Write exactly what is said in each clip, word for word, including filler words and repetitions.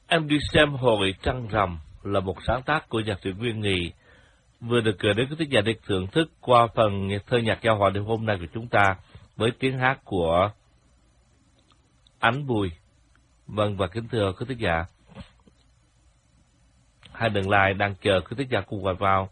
Em đi xem Hội Trăng Rằm là một sáng tác của nhạc sĩ Nguyên Nghị, vừa được gửi đến quý thính giả để thưởng thức qua phần thơ nhạc giao hòa đêm hôm nay của chúng ta với tiếng hát của Ánh Bùi. Vâng, và kính thưa quý thính giả, hai đường line đang chờ quý thính giả cùng gọi vào.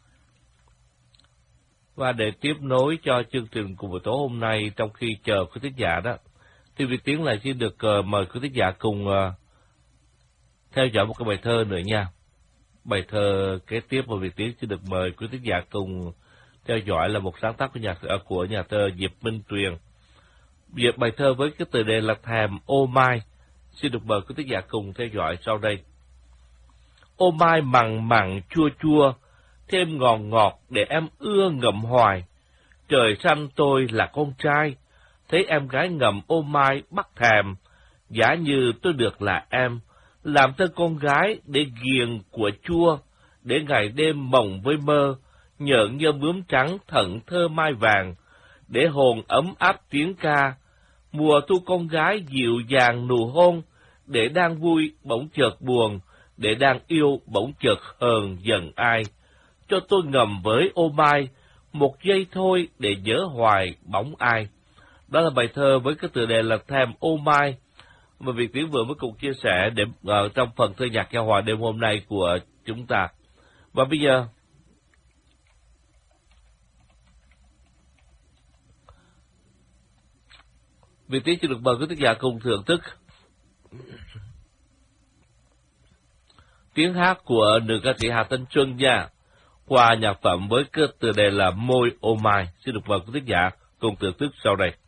Và để tiếp nối cho chương trình của buổi tối hôm nay, trong khi chờ quý thính giả đó, thì Việt Tiến lại xin được uh, mời quý thính giả cùng uh, theo dõi một cái bài thơ nữa nha. Bài thơ kế tiếp mà Việt Tiến xin được mời quý thính giả cùng theo dõi là một sáng tác của nhà của nhà thơ Diệp Minh Tuyền. Việc bài thơ với cái tựa đề là Thèm Ô Mai, xin được mời quý thính giả cùng theo dõi sau đây. Ô mai mặn mặn chua chua, thêm ngọt ngọt để em ưa ngậm hoài. Trời xanh tôi là con trai, thấy em gái ngậm ô mai bắt thèm. Giả như tôi được là em, làm thơ con gái để ghiền của chua, để ngày đêm mộng với mơ, nhợn như bướm trắng thận thơ mai vàng, để hồn ấm áp tiếng ca. Mùa thu con gái dịu dàng nụ hôn, để đang vui bỗng chợt buồn, để đang yêu bỗng chợt hờn giận ai. Cho tôi ngầm với ô mai, một giây thôi để nhớ hoài bóng ai. Đó là bài thơ với cái tựa đề là Thèm Ô Mai, mà Việt Tiến vừa mới cùng chia sẻ để uh, trong phần thơ nhạc giao hòa đêm hôm nay của chúng ta. Và bây giờ, Việt Tiến xin được mời quý thính giả cùng thưởng thức tiếng hát của nữ ca sĩ Hà Thanh Xuân nha, qua nhạc phẩm với cái tựa đề là Môi Ô Mai. Xin được mời quý thính giả cùng thưởng thức sau đây.